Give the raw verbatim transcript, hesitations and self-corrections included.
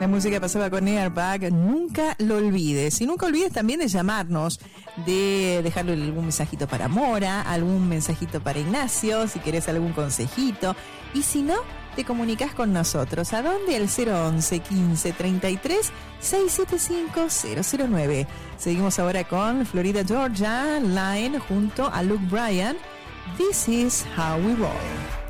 La música pasaba con Airbag, nunca lo olvides. Y nunca olvides también de llamarnos, de dejarle algún mensajito para Mora, algún mensajito para Ignacio, si querés algún consejito. Y si no, te comunicas con nosotros. ¿A dónde? Al cero once, quince, treinta y tres, seiscientos setenta y cinco, cero cero nueve. Seguimos ahora con Florida Georgia Line junto a Luke Bryan. This is how we roll.